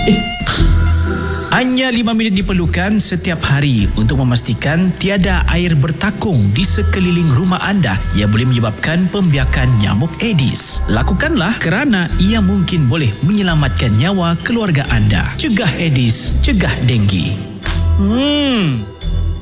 Hanya 5 minit diperlukan setiap hari untuk memastikan tiada air bertakung di sekeliling rumah anda yang boleh menyebabkan pembiakan nyamuk Aedes. Lakukanlah kerana ia mungkin boleh menyelamatkan nyawa keluarga anda. Cegah Aedes, cegah denggi.